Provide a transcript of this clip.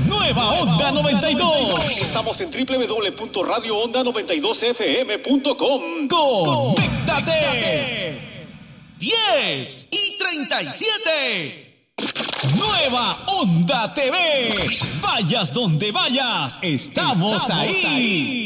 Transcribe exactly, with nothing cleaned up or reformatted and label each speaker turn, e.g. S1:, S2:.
S1: Nueva Onda noventa y dos.
S2: Estamos en doble u doble u doble u punto radio onda noventa y dos f m punto com.
S1: ¡Conéctate! diez y treinta y siete. Nueva Onda T V. Vayas donde vayas, estamos, estamos ahí. ahí.